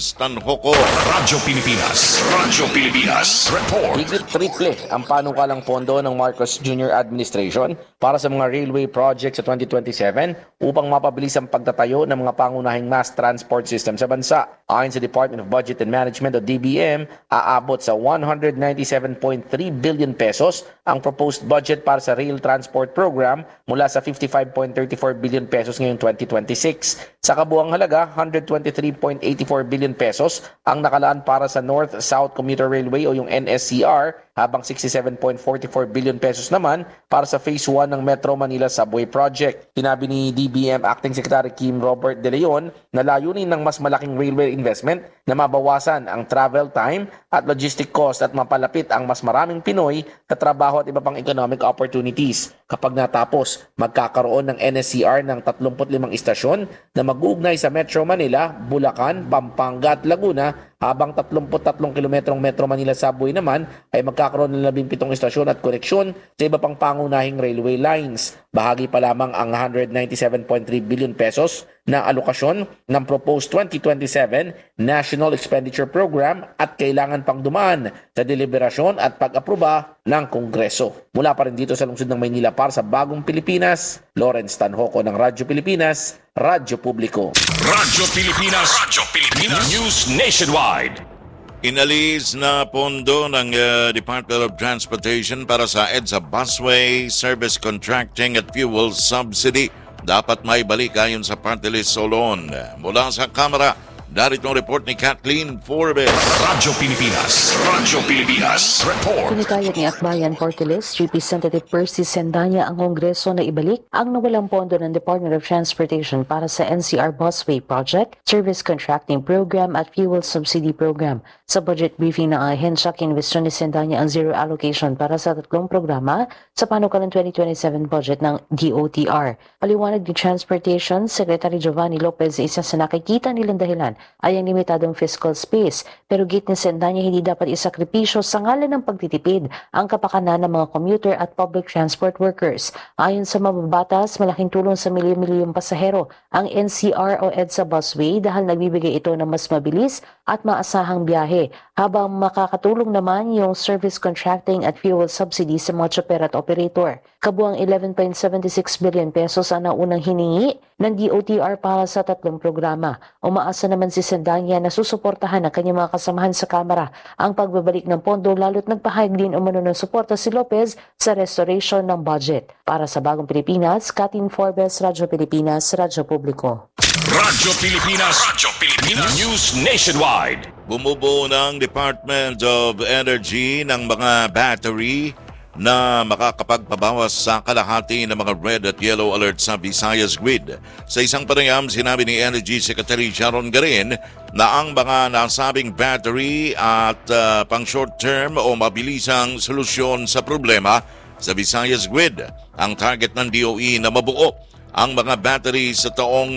Lawrence Tanhoco. Radyo Pilipinas Report. Higit triple ang panukalang pondo ng Marcos Jr. Administration para sa mga railway projects sa 2027 upang mapabilis ang pagtatayo ng mga pangunahing mass transport system sa bansa. Ayon sa Department of Budget and Management o DBM, aabot sa 197.3 billion pesos ang proposed budget para sa rail transport program mula sa 55.34 billion pesos ngayong 2026. Sa kabuang halaga, 123.84 billion pesos ang nakalaan para sa North-South Commuter Railway o yung NSCR, habang 67.44 billion pesos naman para sa Phase 1 ng Metro Manila Subway Project. Sinabi ni DBM Acting Secretary Kim Robert De Leon na layunin ng mas malaking railway investment na mabawasan ang travel time at logistic cost at mapalapit ang mas maraming Pinoy sa trabaho at iba pang economic opportunities. Kapag natapos, magkakaroon ng NSCR ng 35 istasyon na mag-uugnay sa Metro Manila, Bulacan, Pampanga at Laguna, habang 33 kilometrong Metro Manila Subway naman ay magkakaroon ng 17 istasyon at koneksyon sa iba pang pangunahing railway lines. Bahagi pa lamang ang 197.3 billion pesos na alokasyon ng proposed 2027 National Expenditure Program at kailangan pang dumaan sa deliberasyon at pag-aproba ng Kongreso. Mula pa rin dito sa lungsod ng Maynila para sa Bagong Pilipinas, Lawrence Tanhoco ng Radyo Pilipinas, Radyo Publiko. Radyo Pilipinas News Nationwide. Inalis na pondo ng Department of Transportation para sa EDSA Busway, Service Contracting at Fuel Subsidy. Dapat may balik ayon sa Party List Solon. Mula sa Kamara, darito ang report ni Kathleen Forbes. Radyo Pilipinas Report. Pinikayat ni Akbayan Party List, Representative Percy Sendanya ang Kongreso na ibalik ang nawalang pondo ng Department of Transportation para sa NCR Busway Project, Service Contracting Program at Fuel Subsidy Program. Sa budget briefing ng ahensya, kinwestiyon ni Sendanya ang zero allocation para sa tatlong programa sa panukalang 2027 budget ng DOTR. Paliwanag ni Transportation Secretary Giovanni Lopez, isa sa nakikita nilang dahilan ay ang limitadong fiscal space, pero git ni Sendanya hindi dapat isakripisyo sa ngalan ng pagtitipid ang kapakanan ng mga commuter at public transport workers. Ayon sa mababatas, malaking tulong sa milyon-milyong pasahero ang NCR o EDSA Busway dahil nagbibigay ito ng mas mabilis at maasahang biyahe, habang makakatulong naman yung service contracting at fuel subsidy sa mga tsoper at operator. Kabuang 11.76 billion pesos ang naunang hiningi ng DOTR para sa tatlong programa. Umaasa naman si Sendanya na susuportahan ng kanyang mga kasamahan sa Kamara ang pagbabalik ng pondo, lalo't nagpahayag din umano ng suporta si Lopez sa restoration ng budget. Para sa Bagong Pilipinas, Kathleen Forbes, Radyo Pilipinas, Radyo Publiko. Radyo Pilipinas News Nationwide. Bumubuo ng Department of Energy ng mga battery na makakapagpabawas sa kalahati ng mga red at yellow alert sa Visayas grid. Sa isang panayam, sinabi ni Energy Secretary Sharon Garin na ang mga nasabing battery at pang short term o mabilisang solusyon sa problema sa Visayas grid. Ang target ng DOE na mabuo ang mga battery sa taong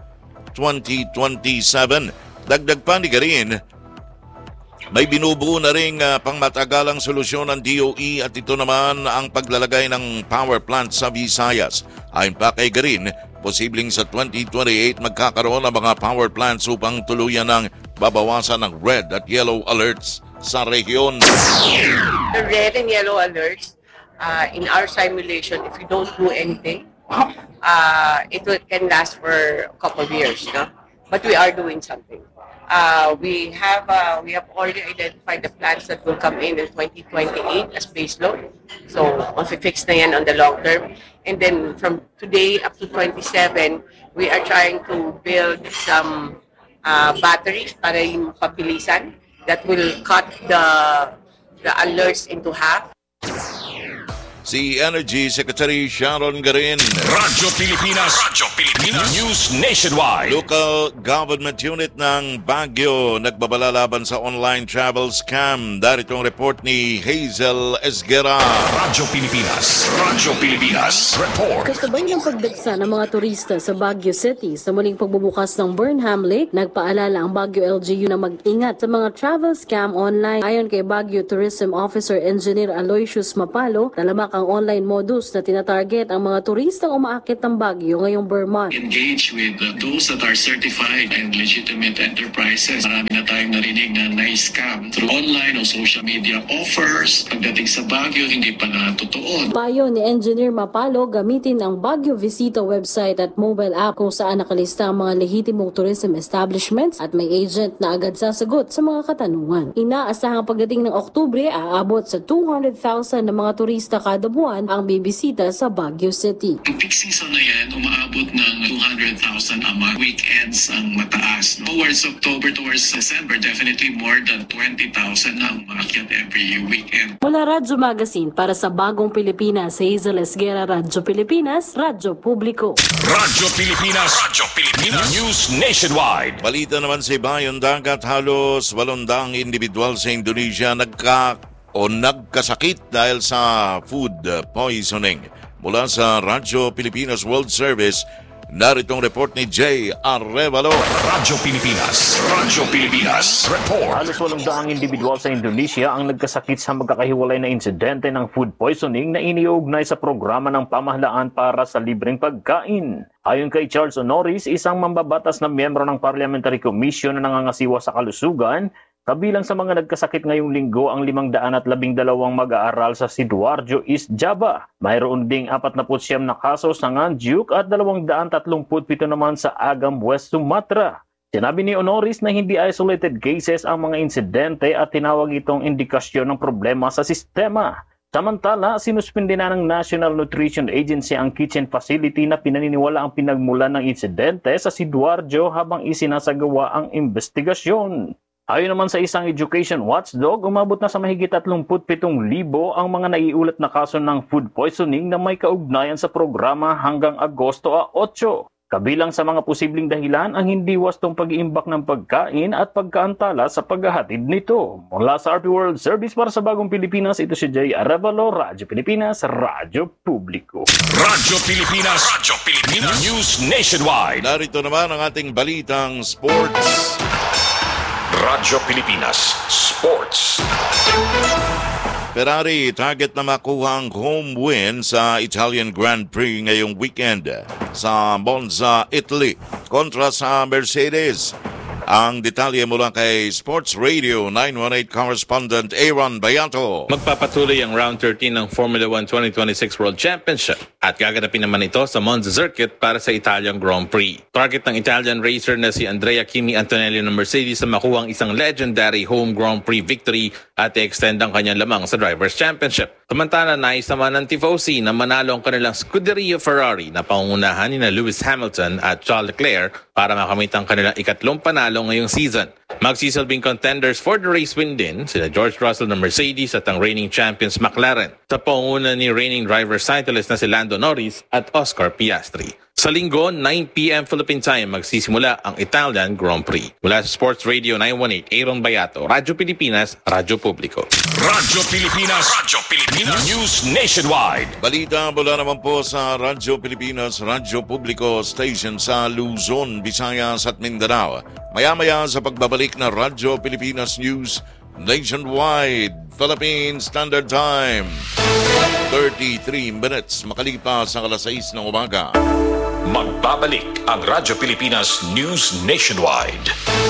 2027. Dagdag pa ni Garin, may binubuo na ring pangmatagalang solusyon ng DOE at ito naman ang paglalagay ng power plant sa Visayas. Ayon pa kay Garin, posibleng sa 2028 magkakaroon ng mga power plants upang tuluyan ng babawasan ng red at yellow alerts sa rehiyon. The red and yellow alerts, in our simulation, if you don't do anything, can last for a couple of years, no? But we are doing something. We have already identified the plants that will come in 2028 as baseload. So, fix na yan on the long term. And then from today up to 27, we are trying to build some batteries para yung pabilisan that will cut the alerts into half. Si Energy Secretary Sharon Garin. Radyo Pilipinas News Nationwide. Local government unit ng Baguio nagbabala laban sa online travel scam. Darito ang report ni Hazel Esguera. Radyo Pilipinas Report. Kasabay ng pagdagsa ng mga turista sa Baguio City sa muling pagbubukas ng Burnham Lake, nagpaalala ang Baguio LGU na mag-ingat sa mga travel scam online. Ayon kay Baguio Tourism Officer Engineer Aloysius Mapalo, talamak Tinatahak ang online modus na tinatarget ang mga turistang umaakit ng Baguio ngayong Burman. Engage with those that are certified and legitimate enterprises. Marami na tayong narinig na na-scam through online o social media offers. Pagdating sa Baguio, hindi pala totoo. Payo ni Engineer Mapalo, gamitin ang Baguio Visita website at mobile app kung saan nakalista ang mga lehitimong tourism establishments at may agent na agad sasagot sa mga katanungan. Inaasahang pagdating ng Oktubre, aabot sa 200,000 na mga turista kada buwan ang bibisita sa Baguio City. Ang peak season na yan, umaabot ng 200,000 a month. Weekends ang mataas. Towards October, towards December, definitely more than 20,000 ang maakyat every weekend. Mula Radyo Magazine para sa Bagong Pilipinas, Hazel Esguera, Radyo Pilipinas, Radyo Publiko. Radyo Pilipinas. Radyo Pilipinas. News Nationwide. Balita naman sa Bayon Dagat, halos 800 individual sa Indonesia nagkasakit dahil sa food poisoning. Mula sa Radyo Pilipinas World Service, naritong report ni Jay Arevalo. Radyo Pilipinas. Radyo Pilipinas. Report. Halos 800 individual sa Indonesia ang nagkasakit sa magkakahiwalay na insidente ng food poisoning na iniuugnay sa programa ng pamahalaan para sa libreng pagkain. Ayon kay Charles Honoris, isang mambabatas na miyembro ng Parliamentary Commission na nangangasiwa sa kalusugan, kabilang sa mga nagkasakit ngayong linggo ang 512 mag-aaral sa Sidoarjo, East Java. Mayroon ding 49 na kaso sa Nganjuk at 237 naman sa Agam, West Sumatra. Sinabi ni Honoris na hindi isolated cases ang mga insidente at tinawag itong indikasyon ng problema sa sistema. Samantala, sinuspindi na ng National Nutrition Agency ang kitchen facility na pinaniniwala ang pinagmulan ng insidente sa Sidoarjo habang isinasagawa ang investigasyon. Ayon naman sa isang education watchdog, umabot na sa mahigit 37,000 ang mga naiulat na kaso ng food poisoning na may kaugnayan sa programa hanggang Agosto 8. Kabilang sa mga posibleng dahilan ang hindi wastong pag-iimbak ng pagkain at pagkaantala sa paghahatid nito. Mula sa RP World Service para sa Bagong Pilipinas, ito si Jay Arevalo, Radyo Pilipinas, Radyo Publiko. Radyo Pilipinas. Radyo Pilipinas. News Nationwide. Narito naman ang ating balitang sports. Radyo Pilipinas Sports. Ferrari target na makuha ang home win sa Italian Grand Prix ngayong weekend sa Monza, Italy kontra sa Mercedes. Ang detalye mula kay Sports Radio 918 correspondent Aaron Bayato. Magpapatuloy ang round 13 ng Formula 1 2026 World Championship at gaganapin naman ito sa Monza Circuit para sa Italian Grand Prix. Target ng Italian racer na si Andrea Kimi Antonelli ng Mercedes sa makuha ang isang legendary home Grand Prix victory at i-extend ang kanyang lamang sa Drivers' Championship. Samantala, nais naman ng Tifosi na manalo ang kanilang Scuderia Ferrari na pangungunahan ni Lewis Hamilton at Charles Leclerc para makamit ang kanilang ikatlong panalo ngayong season. Magsisilbing contenders for the race win din sila George Russell ng Mercedes at ang reigning champions McLaren sa pangunguna ni reigning driver titleist na si Lando Norris at Oscar Piastri. Sa linggo, 9 p.m. Philippine Time magsisimula ang Italian Grand Prix. Mula sa Sports Radio 918, Aaron Bayato, Radyo Pilipinas, Radyo Publiko. Radyo Pilipinas. Radyo Pilipinas. News Nationwide. Balita mula naman po sa Radyo Pilipinas, Radyo Publiko Station sa Luzon, Visayas at Mindanao. Maya-maya sa pagbabalik na Radyo Pilipinas News Nationwide, Philippine Standard Time. 33 minutes makalipas ang alas 6 ng umaga. Magbabalik ang Radyo Pilipinas News Nationwide.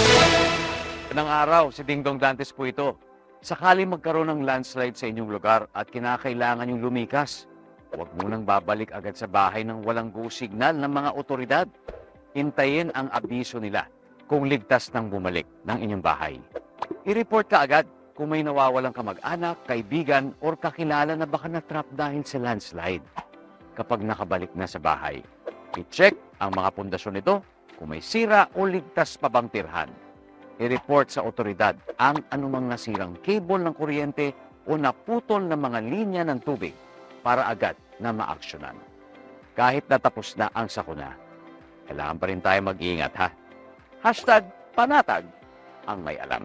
Ng araw, si Dingdong Dantes po ito. Sakali magkaroon ng landslide sa inyong lugar at kinakailangan yung lumikas, huwag munang babalik agad sa bahay ng walang go signal ng mga otoridad. Hintayin ang abiso nila kung ligtas nang bumalik ng inyong bahay. I-report ka agad kung may nawawalang kamag-anak, kaibigan, or kakilala na baka na-trap dahil sa landslide. Kapag nakabalik na sa bahay, i-check ang mga pundasyon nito kung may sira o ligtas pa bang tirhan. I-report sa otoridad ang anumang nasirang cable ng kuryente o naputol na mga linya ng tubig para agad na maaksyonan. Kahit natapos na ang sakuna, kailangan pa rin tayo mag-iingat ha. #panatag ang may alam.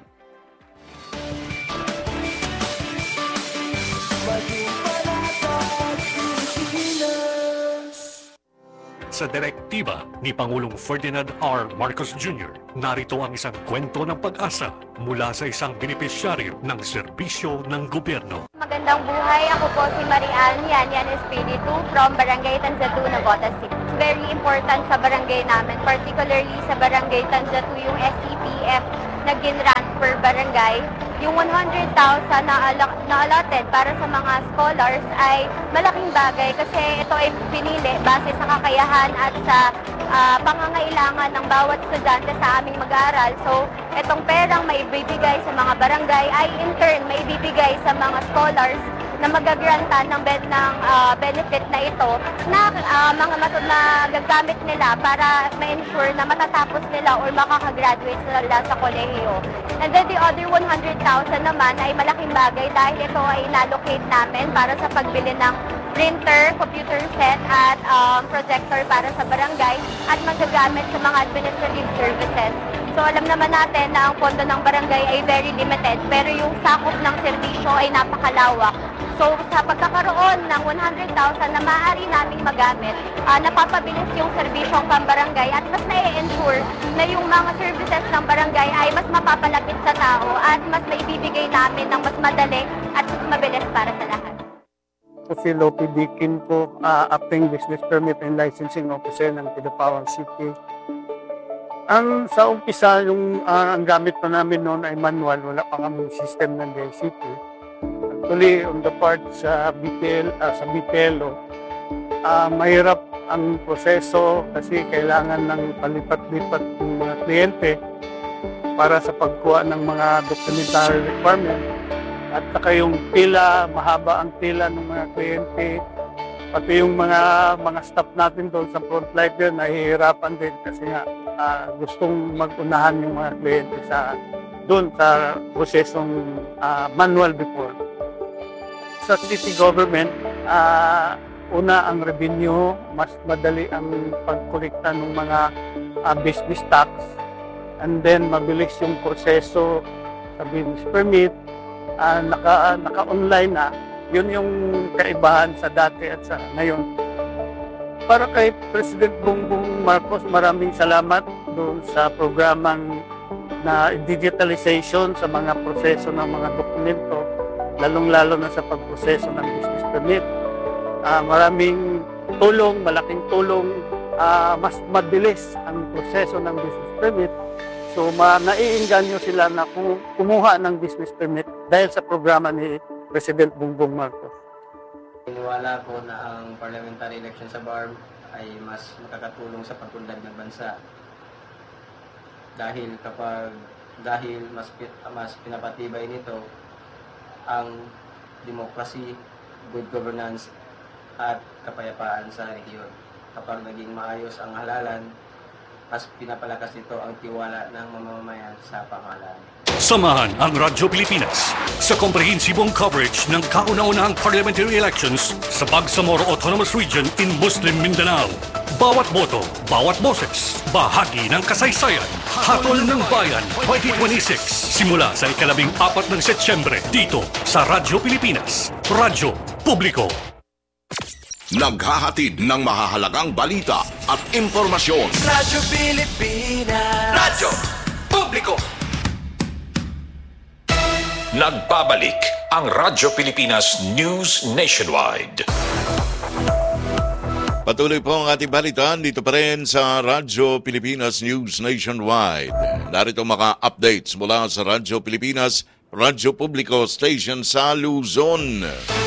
sa direktiba ni Pangulong Ferdinand R. Marcos Jr., narito ang isang kwento ng pag-asa mula sa isang benepisyaryo ng serbisyo ng gobyerno. Magandang buhay, ako po si Marian Yan Espiritu from Barangay Tanzatu, Navotas City. Very important sa barangay namin, particularly sa Barangay Tanzatu, yung SEPF na ginrant per barangay. Yung 100,000 na allotted para sa mga scholars ay malaking bagay kasi ito ay pinili base sa kakayahan at sa pangangailangan ng bawat estudyante sa aming mag-aaral. So, itong perang maibibigay sa mga barangay ay in turn maibibigay sa mga scholars na magagrantan ng benefit na ito na gagamit nila para ma-ensure na matatapos nila or makakagraduate sila sa kolehiyo. And then the other 100,000 naman ay malaking bagay dahil ito ay inallocate namin para sa pagbili ng printer, computer set at projector para sa barangay at magagamit sa mga administrative services. So alam naman natin na ang pondo ng barangay ay very limited pero yung sakop ng serbisyo ay napakalawak. So sa pagkakaroon ng 100,000 na maaari naming magamit, napapabilis yung serbisyong pambarangay at mas na-ensure na yung mga services ng barangay ay mas mapapalapit sa tao at mas maibibigay namin ng mas madali at mas mabilis para sa lahat. Si Lopi Dikin po, Acting Business Permit and Licensing Officer ng Kidapawan City. Sa umpisa, ang gamit pa namin noon ay manual, wala pa kami system ng DICT. Actually, on the part sa BPLO, mahirap ang proseso kasi kailangan ng palipat-lipat ng mga kliyente para sa pagkuha ng mga documentary requirement. At saka yung pila, mahaba ang pila ng mga kliyente. Pati yung mga staff natin doon sa frontline din, nahihirapan din kasi nga gustong mag-unahan yung mga kliyente doon sa prosesong manual before. Sa city government, una ang revenue, mas madali ang pagkolekta ng mga business tax. And then mabilis yung proseso sa business permit, naka-online na. Yun yung kaibahan sa dati at sa ngayon. Para kay President Bongbong Marcos, maraming salamat doon sa programang na digitalization sa mga proseso ng mga dokumento, lalong-lalo na sa pagproseso ng business permit. Maraming tulong, malaking tulong, mas mabilis ang proseso ng business permit. So, naiinganyo sila na kumuha ng business permit dahil sa programa ni President Bongbong Marcos. Iniwala ko na ang parliamentary election sa BARM ay mas makakatulong sa pag-unlad ng bansa. Dahil mas pinapatibay nito ang demokrasi, good governance at kapayapaan sa rehiyon. Kapag naging maayos ang halalan, mas pinapalakas nito ang tiwala ng mamamayan sa pamahalaan. Samahan ang Radyo Pilipinas sa komprehensibong coverage ng kauna-unahang parliamentary elections sa Bangsamoro Autonomous Region in Muslim Mindanao. Bawat boto, bawat boses, bahagi ng kasaysayan. Hatol ng Bayan 2026. Simula sa 14 ng Setyembre dito sa Radyo Pilipinas. Radyo Publiko. Naghahatid ng mahahalagang balita at impormasyon. Radyo Pilipinas. Radyo Publiko. Nagbabalik ang Radyo Pilipinas News Nationwide. Patuloy po ang ating balitan dito pa rin sa Radyo Pilipinas News Nationwide. Narito mga updates mula sa Radyo Pilipinas, Radyo Publiko Station sa Luzon.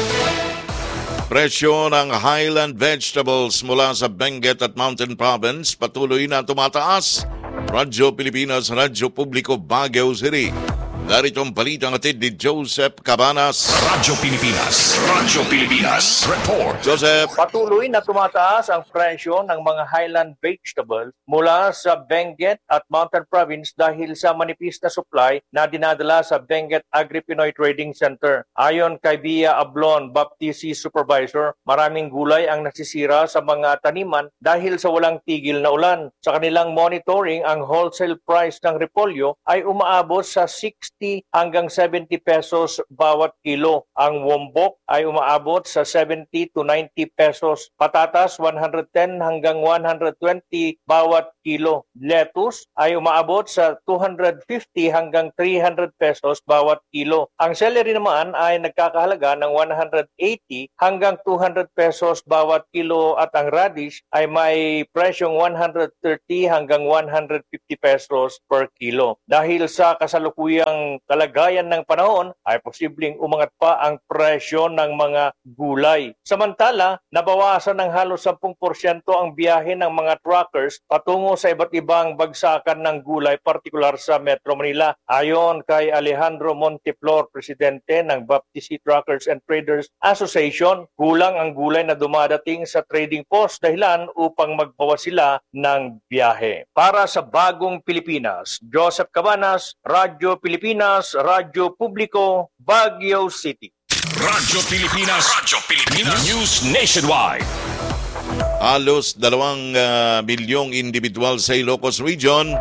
Presyo ng highland vegetables mula sa Benguet at Mountain Province patuloy na tumataas. Radyo Pilipinas, Radyo Publiko, Baguio City. Narito ang balitang atid ni Joseph Cabanas. Radyo Pilipinas Report. Joseph. Patuloy na tumataas ang presyo ng mga highland vegetables mula sa Benguet at Mountain Province dahil sa manipis na supply na dinadala sa Benguet Agri-Pinoy Trading Center. Ayon kay Bia Ablon, Baptisi Supervisor, maraming gulay ang nasisira sa mga taniman dahil sa walang tigil na ulan. Sa kanilang monitoring, ang wholesale price ng repolyo ay umaabot sa 60 hanggang 70 pesos bawat kilo. Ang wombok ay umaabot sa 70 to 90 pesos. Patatas 110 hanggang 120 bawat kilo. Lettuce ay umaabot sa 250 hanggang 300 pesos bawat kilo. Ang celery naman ay nagkakahalaga ng 180 hanggang 200 pesos bawat kilo at ang radish ay may presyong 130 hanggang 150 pesos per kilo. Dahil sa kasalukuyang kalagayan ng panahon ay posibleng umangat pa ang presyo ng mga gulay. Samantala, nabawasan ng halos 10% ang biyahe ng mga truckers patungo sa iba't ibang bagsakan ng gulay, partikular sa Metro Manila. Ayon kay Alejandro Monteflor, presidente ng Baptist Truckers and Traders Association, kulang ang gulay na dumadating sa trading post dahilan upang magbawas sila ng biyahe. Para sa Bagong Pilipinas, Joseph Cabanas, Radyo Pilipinas, Radyo Publiko, Baguio City. Radyo Pilipinas, News Nationwide. Halos 2 milyong individual sa Ilocos Region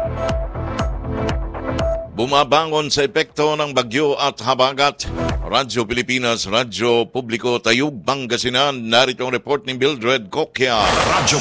bumabangon sa epekto ng bagyo at habagat. Radyo Pilipinas, Radyo Publiko, Tayug, Pangasinan. Narito ang report ni Mildred Coquia. Radyo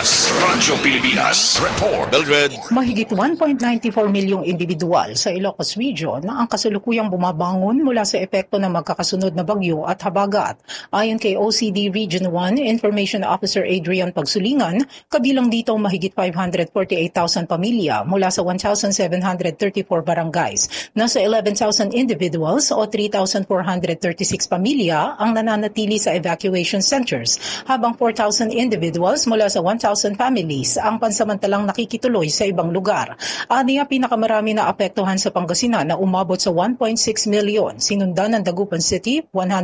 Pilipinas, report. Mildred. Mahigit 1.94 milyong individual sa Ilocos Region na ang kasalukuyang bumabangon mula sa epekto ng magkakasunod na bagyo at habagat. Ayon kay OCD Region 1 Information Officer Adrian Pagsulingan, kabilang dito mahigit 548,000 pamilya mula sa 1,734 barangays. Nasa 11,000 individuals o 3,436 pamilya ang nananatili sa evacuation centers, habang 4,000 individuals mula sa 1,000 families ang pansamantalang nakikituloy sa ibang lugar. Aniya, pinakamarami na apektuhan sa Pangasinan na umabot sa 1.6 milyon, sinundan ng Dagupan City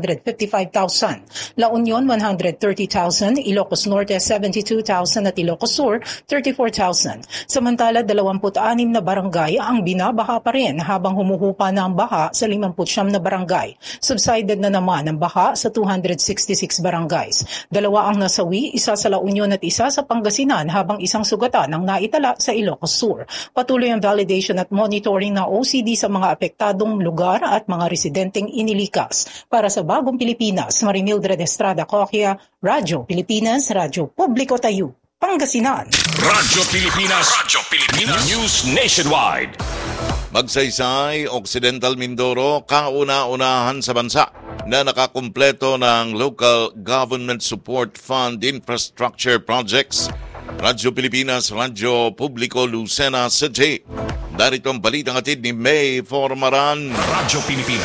155,000, La Union 130,000, Ilocos Norte 72,000 at Ilocos Sur 34,000. Samantala 26 na barangay ang binabaha pa rin habang humuhupa na ang baha sa 59 na barangay. Subsided na naman ang baha sa 266 barangays. 2 ang nasawi, isa sa La Union at isa sa Pangasinan, habang isang sugatan ang naitala sa Ilocos Sur. Patuloy ang validation at monitoring ng OCD sa mga apektadong lugar at mga residenteng inilikas. Para sa Bagong Pilipinas, Marimildred Estrada Coquia, Radyo Pilipinas, Radyo Publiko Tayo, Pangasinan. Radyo Pilipinas, News Nationwide. Magsaysay, Occidental Mindoro, kauna-unahan sa bansa na nakakumpleto ng Local Government Support Fund Infrastructure Projects. Radyo Pilipinas, Radyo Publiko, Lucena City. Darito ang balitang atid ni May Formaran. Radyo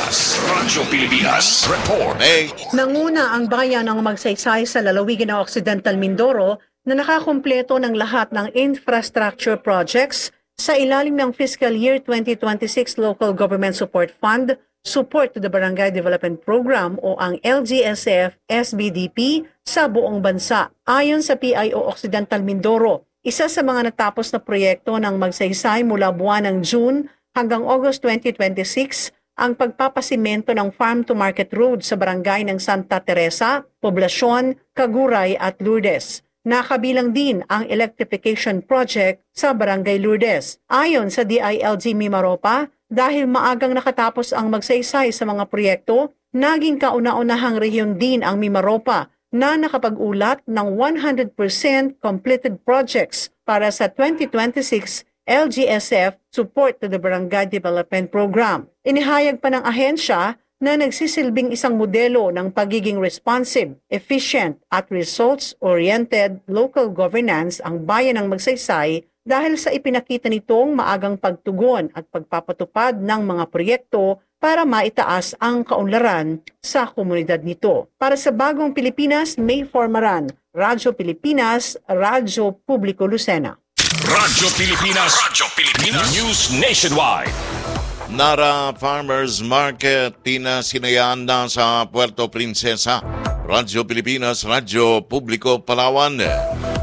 Pilipinas, report. May. Nanguna ang bayan ng Magsaysay sa lalawigan ng Occidental Mindoro na nakakumpleto ng lahat ng infrastructure projects sa ilalim ng Fiscal Year 2026 Local Government Support Fund, Support to the Barangay Development Program o ang LGSF-SBDP sa buong bansa. Ayon sa PIO Occidental Mindoro, isa sa mga natapos na proyekto ng Magsaysay mula buwan ng June hanggang August 2026 ang pagpapasimento ng farm-to-market road sa barangay ng Santa Teresa, Poblacion, Caguray at Lourdes. Nakabilang din ang electrification project sa Barangay Lourdes. Ayon sa DILG Mimaropa, dahil maagang nakatapos ang Magsaysay sa mga proyekto, naging kauna-unahang rehiyon din ang Mimaropa na nakapag-ulat ng 100% completed projects para sa 2026 LGSF Support to the Barangay Development Program. Inihayag pa ng ahensya na nagsisilbing isang modelo ng pagiging responsive, efficient at results-oriented local governance ang bayan ng Magsaysay dahil sa ipinakita nitong maagang pagtugon at pagpapatupad ng mga proyekto para maitaas ang kaunlaran sa komunidad nito. Para sa Bagong Pilipinas, May Formaran, Radyo Pilipinas, Radyo Publiko Lucena. Radyo Pilipinas, News Nationwide. Nara Farmers Market, pinasinayaan na sa Puerto Princesa. Radyo Pilipinas, Radyo Publiko, Palawan.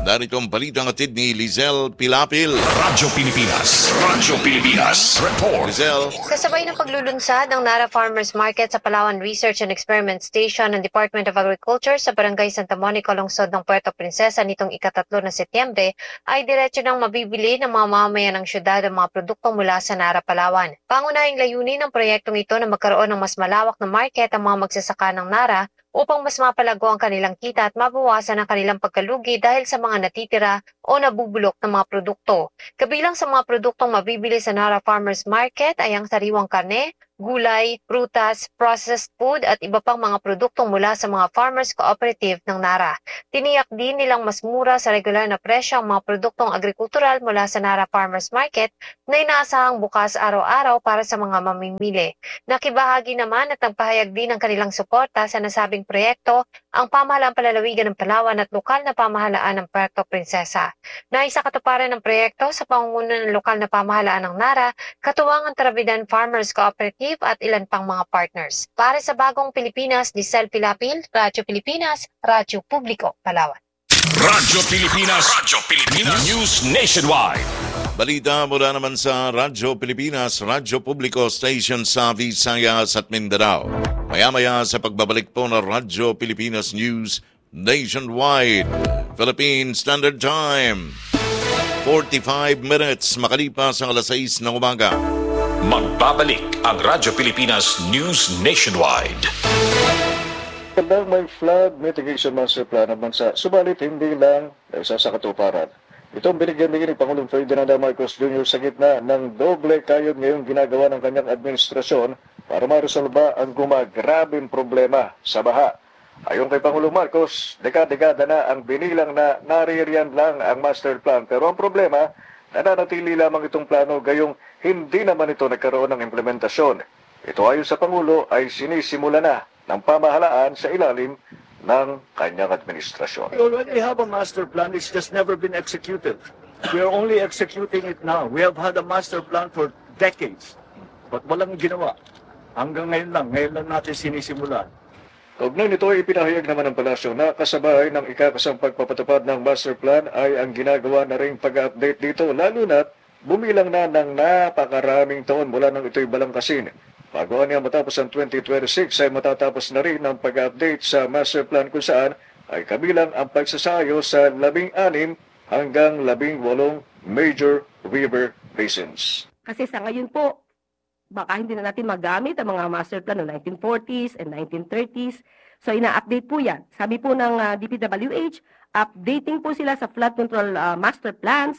Narito ang balitang atid ni Lizelle Pilapil. Radyo Pilipinas. Radyo Pilipinas. Report. Lizelle. Kasabay ng paglulunsad ng Nara Farmers Market sa Palawan Research and Experiment Station ng Department of Agriculture sa Barangay Santa Monica, lungsod ng Puerto Princesa nitong ika-3 na Setyembre, ay diretso nang mabibili ng mga mamamayan ng syudad ang mga produkto mula sa Nara, Palawan. Pangunahing layunin ng proyektong ito na magkaroon ng mas malawak na market ang mga magsasaka ng Nara upang mas mapalago ang kanilang kita at mabawasan ang kanilang pagkalugi dahil sa mga natitira o nabubulok na mga produkto. Kabilang sa mga produktong mabibili sa Nara Farmers Market ay ang sariwang karne, gulay, prutas, processed food at iba pang mga produktong mula sa mga farmers cooperative ng Nara. Tiniyak din nilang mas mura sa regular na presyo ang mga produktong agrikultural mula sa Nara Farmers Market na inaasahang bukas araw-araw para sa mga mamimili. Nakibahagi naman at nagpahayag din ng kanilang suporta sa nasabing proyekto ang pamahalaang palalawigan ng Palawan at lokal na pamahalaan ng Puerto Princesa. Naisakatuparan ng proyekto sa pangunguna ng lokal na pamahalaan ng Nara, katuwang ang Tarabidan Farmers Cooperative at ilan pang mga partners. Para sa Bagong Pilipinas, Lizelle Pilapil, Radyo Pilipinas, Radyo Publiko, Palawan. Radyo Pilipinas. Radyo Pilipinas. News Nationwide. Balita mula naman sa Radyo Pilipinas, Radyo Publiko Station sa Visayas at Mindanao. Maya-maya sa pagbabalik po ng Radyo Pilipinas News Nationwide. Philippine Standard Time. 45 minutes makalipas ang alas 6 ng umaga. Magbabalik ang Radyo Pilipinas News Nationwide. Kandang may flood mitigation master plan ng bansa, subalit hindi lang isa sa katuparan. Itong binigyan ni Pangulong Ferdinand Marcos Jr. sa gitna ng doble kayod ngayong ginagawa ng kanyang administrasyon para maresolba ang gumagrabing problema sa baha. Ayon kay Pangulong Marcos, dekada-dekada na ang binilang na naririyan lang ang master plan. Pero ang problema, nananatili lamang itong plano gayong hindi naman ito nagkaroon ng implementasyon. Ito ayon sa Pangulo ay sinisimula na ng pamahalaan sa ilalim ng kanyang administrasyon. We already have a master plan, it's just never been executed. We are only executing it now. We have had a master plan for decades, but walang ginawa. Hanggang ngayon lang natin sinisimulan. Kaugnay nito ay ipinahayag naman ng palasyo na kasabay ng ikakasang pagpapatupad ng master plan ay ang ginagawa na ring pag-update dito, lalo na't bumilang na ng napakaraming taon mula nang ito'y balangkasin. Bago niya matapos ang 2026 ay matatapos na rin ang pag-update sa master plan kung saan ay kabilang ang pagsasayo sa 16 hanggang 18 major river basins. Kasi sa ngayon po, baka hindi na natin magamit ang mga master plan ng 1940s and 1930s. So ina-update po yan. Sabi po ng DPWH, updating po sila sa flood control master plans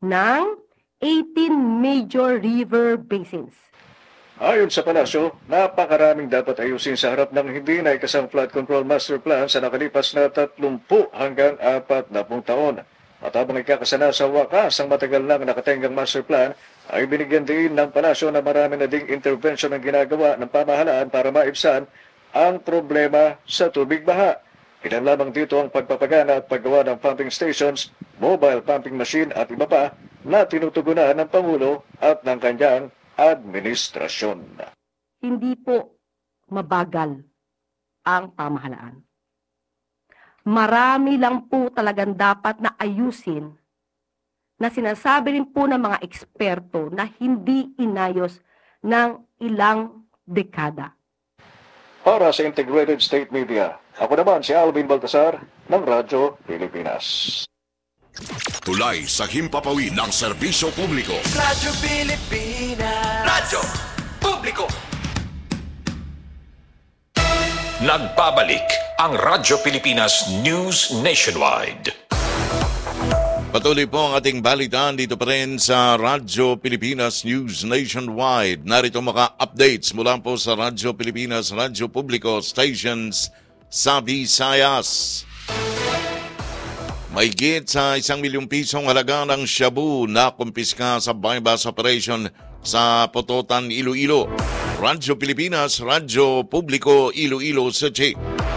ng 18 major river basins. Ayon sa palasyo, napakaraming dapat ayusin sa harap ng hindi na ikasang flood control master plan sa nakalipas na 30 hanggang 40 taon. At habang ikakasana sa wakas ang matagal nang nakatenggang master plan, ay binigyan din ng palasyo na marami na ding intervention ang ginagawa ng pamahalaan para maibsan ang problema sa tubig baha. Ilan lamang dito ang pagpapagana at paggawa ng pumping stations, mobile pumping machine at iba pa na tinutugunan ng Pangulo at ng kanyang administrasyon. Hindi po mabagal ang pamahalaan. Marami lang po talagang dapat na ayusin na sinasabi rin po ng mga eksperto na hindi inayos ng ilang dekada. Para sa Integrated State Media, ako naman si Alvin Baltasar ng Radyo Pilipinas. Tulay sa himpapawid ng serbisyo publiko. Radyo Pilipinas. Radyo Publiko. Nagbabalik ang Radyo Pilipinas News Nationwide. Patuloy po ang ating balitaan dito pa rin sa Radyo Pilipinas News Nationwide. Narito mga updates mula po sa Radyo Pilipinas, Radyo Publiko Stations sa Visayas. Mahigit sa 1 milyong pisong halaga ng shabu na kumpiska sa bypass operation sa Pototan, Iloilo. Radyo Pilipinas, Radyo Publiko, Iloilo City.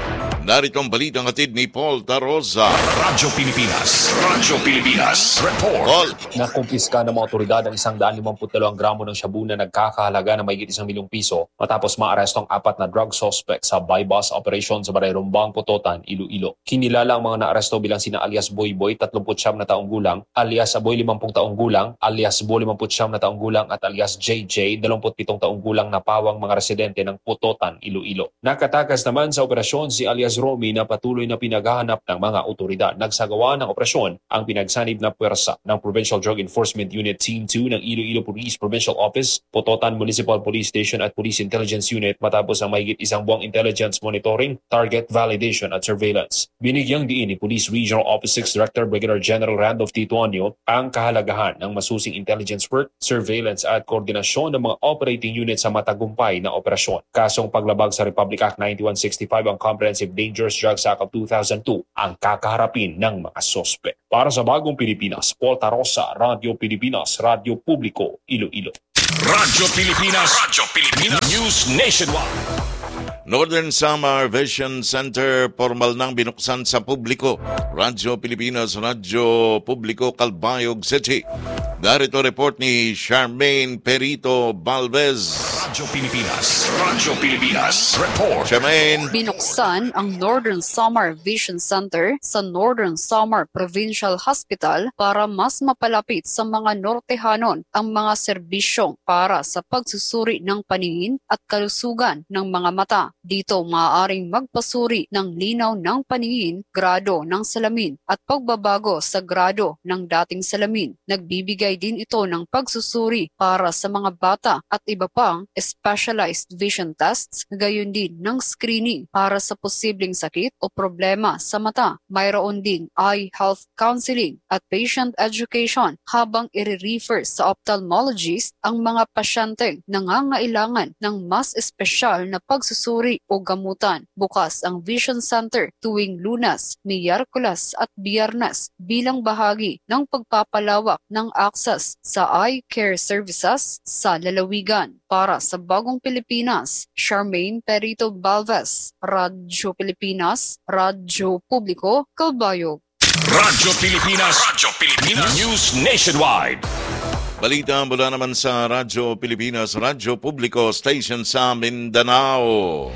Narito ang balitang hatid ni Paul Tarosa. Radyo Pilipinas. Radyo Pilipinas. Report. Paul. Nakumpiska ng mga otoridad ang 152 gramo ng shabu na nagkakahalaga ng mahigit 1 milyong piso matapos maaresto ang 4 na drug suspect sa buy-bust operation sa Barangay Rumbang, Pototan, Iloilo. Kinilala ang mga naaresto bilang sina alias Boy Boy, 39 na taong gulang, alias Boy 50 taong gulang, alias Bo 59 na taong gulang at alias JJ 27 taong gulang na pawang mga residente ng Pototan, Iloilo. Nakatakas naman sa operasyon si alias Romy na patuloy na pinaghahanap ng mga otoridad. Nagsagawa ng operasyon ang pinagsanib na puwersa ng Provincial Drug Enforcement Unit Team 2 ng Iloilo Police Provincial Office, Pototan Municipal Police Station at Police Intelligence Unit matapos ang mahigit 1 buwang intelligence monitoring, target validation at surveillance. Binigyang diin ni Police Regional Office 6 Director Brigadier General Randolph Tituanio ang kahalagahan ng masusing intelligence work, surveillance at koordinasyon ng mga operating unit sa matagumpay na operasyon. Kasong paglabag sa Republic Act 9165 ang Comprehensive Dangerous Drugs Act of 2002 ang kakaharapin ng mga sospek. Para sa Bagong Pilipinas, Paul Tarosa, Radyo Pilipinas, Radyo Publiko, Iloilo. Radyo Pilipinas. Radyo Pilipinas. News Nationwide. Northern Samar Vision Center formal nang binuksan sa publiko. Radyo Pilipinas, Radyo Publiko, Calbayog City. Narito report ni Charmaine Perito Balvez. Radyo Pilipinas. Radyo Pilipinas. Report. Charmaine. Binuksan ang Northern Samar Vision Center sa Northern Samar Provincial Hospital para mas mapalapit sa mga Nortehanon ang mga serbisyong para sa pagsusuri ng paningin at kalusugan ng mga mata. Dito maaaring magpasuri ng linaw ng paningin, grado ng salamin at pagbabago sa grado ng dating salamin. Nagbibigay din ito ng pagsusuri para sa mga bata at iba pang specialized vision tests, gayon din ng screening para sa posibleng sakit o problema sa mata. Mayroon ding eye health counseling at patient education habang i-refer sa ophthalmologist ang mga pasyenteng nangangailangan ng mas espesyal na pagsusuri o gamutan. Bukas ang Vision Center tuwing Lunes, Miyerkules at Biyernes bilang bahagi ng pagpapalawak ng access sa eye care services sa lalawigan. Para sa Bagong Pilipinas, Charmaine Perito Balvez, Radyo Pilipinas, Radyo Publiko, Calbayog. Radyo Pilipinas. Radyo Pilipinas. News Nationwide. Balita mula naman sa Radyo Pilipinas, Radyo Publiko, station sa Mindanao.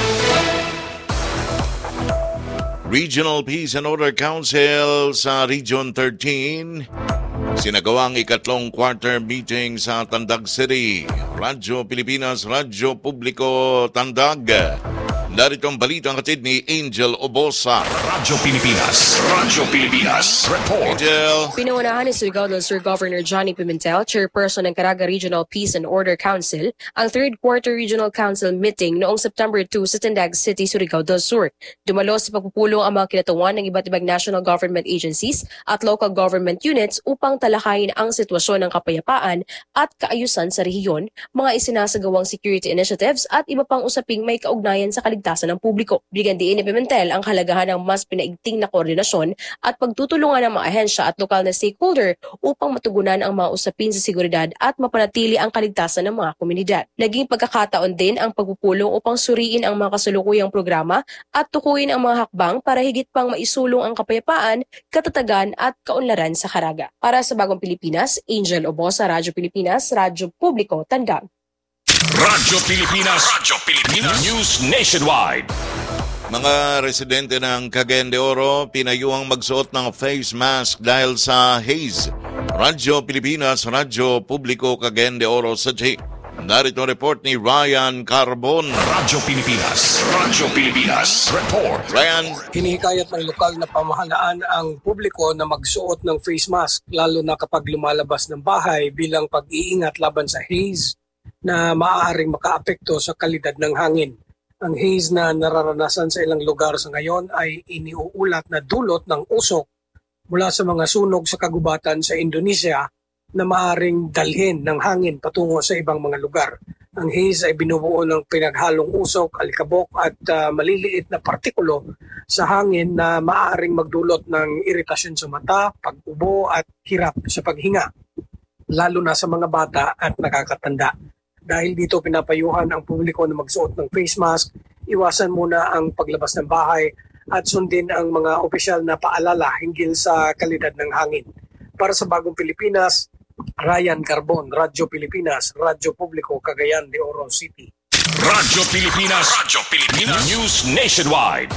Regional Peace and Order Council sa Region 13 sinagawang ikatlong quarter meeting sa Tandag City. Radyo Pilipinas, Radyo Publiko, Tandag. Narito ang balita ang hatid ni Angel Obosa. Radyo Pilipinas. Radyo Pilipinas. Report. Angel. Pinangunahan ni Surigao del Sur Governor Johnny Pimentel, chairperson ng Caraga Regional Peace and Order Council, ang third quarter Regional Council meeting noong September 2 sa Tandag City, Surigao del Sur. Dumalo sa pagpupulong ang mga kinatawan ng iba't ibang national government agencies at local government units upang talakayin ang sitwasyon ng kapayapaan at kaayusan sa rehiyon, mga isinasagawang security initiatives at iba pang usaping may kaugnayan sa kaligtasan ng publiko. Bigyan din ni Pimentel ang halagahan ng mas pinaigting na koordinasyon at pagtutulungan ng mga ahensya at lokal na stakeholder upang matugunan ang mga usapin sa seguridad at mapanatili ang kaligtasan ng mga komunidad. Naging pagkakataon din ang pagpupulong upang suriin ang mga kasalukuyang programa at tukuyin ang mga hakbang para higit pang maisulong ang kapayapaan, katatagan at kaunlaran sa Caraga. Para sa Bagong Pilipinas, Angel Obosa, Radyo Pilipinas, Radyo Publiko, Tandag. Radyo Pilipinas. Radyo Pilipinas. News Nationwide. Mga residente ng Cagayan de Oro pinayuhang magsuot ng face mask dahil sa haze. Radyo Pilipinas, Radyo Publiko, Cagayan de Oro sa J. Narito report ni Ryan Carbon. Radyo Pilipinas. Radyo Pilipinas. Report. Ryan. Hinihikayat ng lokal na pamahalaan ang publiko na magsuot ng face mask lalo na kapag lumalabas ng bahay bilang pag-iingat laban sa haze na maaaring makaapekto sa kalidad ng hangin. Ang haze na nararanasan sa ilang lugar sa ngayon ay iniuulat na dulot ng usok mula sa mga sunog sa kagubatan sa Indonesia na maaaring dalhin ng hangin patungo sa ibang mga lugar. Ang haze ay binubuo ng pinaghalong usok, alikabok at maliliit na partikulo sa hangin na maaaring magdulot ng iritasyon sa mata, pag-ubo at hirap sa paghinga, lalo na sa mga bata at nakakatanda. Dahil dito pinapayuhan ang publiko na magsuot ng face mask, iwasan muna ang paglabas ng bahay at sundin ang mga opisyal na paalala hinggil sa kalidad ng hangin. Para sa Bagong Pilipinas, Ryan Carbon, Radyo Pilipinas, Radyo Publiko, Cagayan de Oro City. Radyo Pilipinas News Nationwide.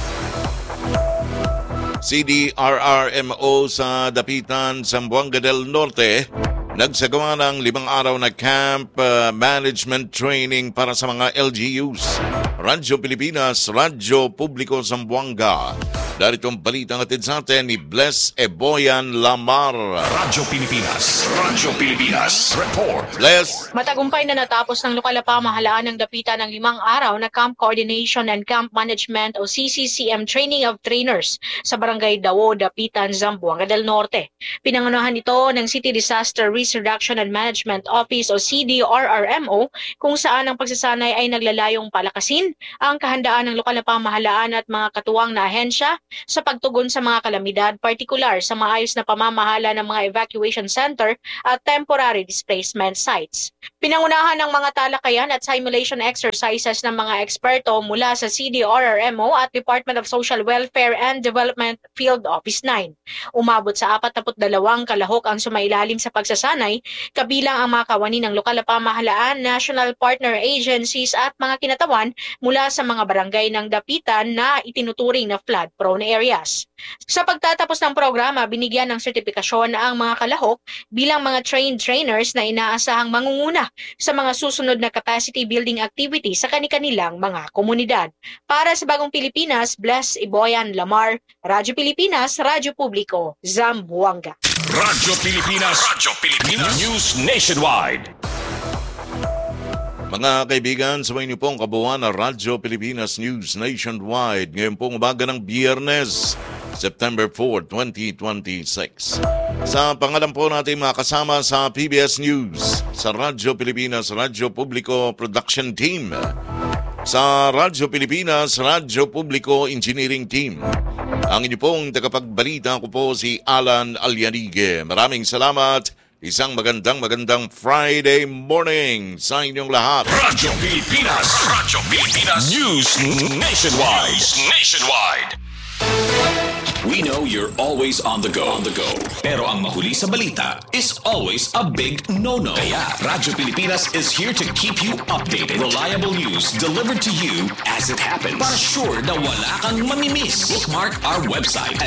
CDRRMO sa Dapitan, Zamboanga del Norte nagsagawa ng 5 araw na camp management training para sa mga LGUs. Radyo Pilipinas, Radyo Publiko Zamboanga. Darito ang balita ng atid sa atin ni Bless Eboyan Lamar. Radyo Pilipinas Report. Bless. Matagumpay na natapos ng lokal na pamahalaan ng Dapitan ng 5 araw na Camp Coordination and Camp Management o CCCM Training of Trainers sa Barangay Dawo, Dapitan, Zamboanga del Norte. Pinangunahan ito ng City Disaster Risk Reduction and Management Office o CDRRMO kung saan ang pagsasanay ay naglalayong palakasin ang kahandaan ng lokal na pamahalaan at mga katuwang na ahensya sa pagtugon sa mga kalamidad, partikular sa maayos na pamamahala ng mga evacuation center at temporary displacement sites. Pinangunahan ng mga talakayan at simulation exercises ng mga eksperto mula sa CDRRMO at Department of Social Welfare and Development Field Office 9. Umabot sa 42 kalahok ang sumailalim sa pagsasanay, kabilang ang mga kawani ng lokal na pamahalaan, national partner agencies at mga kinatawan mula sa mga barangay ng Dapitan na itinuturing na flood-prone areas. Sa pagtatapos ng programa, binigyan ng sertipikasyon ang mga kalahok bilang mga trained trainers na inaasahang mangunguna sa mga susunod na capacity building activity sa kanilang mga komunidad. Para sa Bagong Pilipinas, Bless Eboyan Lamar, Radyo Pilipinas, Radyo Publiko, Zamboanga. Radyo Pilipinas News Nationwide. Mga kaibigan, sabay niyo pong kabuuan ng Radyo Pilipinas News Nationwide ngayon pong umaga ng Biyernes, September 4, 2026. Sa pangalan po natin mga kasama sa PBS News, sa Radyo Pilipinas, Radyo Publiko Production Team, sa Radyo Pilipinas, Radyo Publiko Engineering Team. Ang inyo pong tagapagbalita ko po si Alan Alianigue. Maraming salamat. Isang magandang Friday morning sa inyong lahat. Radyo Pilipinas News Nationwide. We know you're always on the go. Pero ang mahuli sa balita is always a big no-no. Kaya Radyo Pilipinas is here to keep you updated. Reliable news delivered to you as it happens. Para sure na wala kang mamimiss. Bookmark our website at